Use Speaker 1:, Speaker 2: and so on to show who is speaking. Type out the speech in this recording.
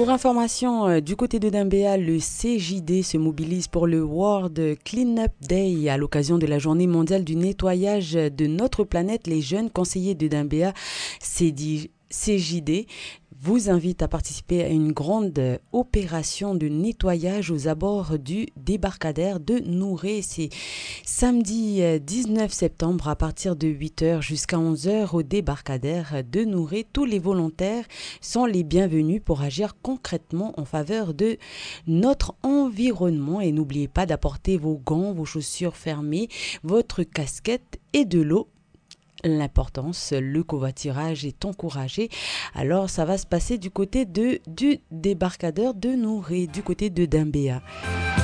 Speaker 1: Pour information, du côté de Dambéa, le CJD se mobilise pour le World Cleanup Day à l'occasion de la journée mondiale du nettoyage de notre planète. Les jeunes conseillers de Dambéa, CJD, vous invite à participer à une grande opération de nettoyage aux abords du débarcadère de Nouré. C'est samedi 19 septembre à partir de 8h jusqu'à 11h au débarcadère de Nouré. Tous les volontaires sont les bienvenus pour agir concrètement en faveur de notre environnement. Et n'oubliez pas d'apporter vos gants, vos chaussures fermées, votre casquette et de l'eau. L'importance, le covoiturage est encouragé. Alors ça va se passer du côté du débarcadère de Nouré, du côté de Dambéa.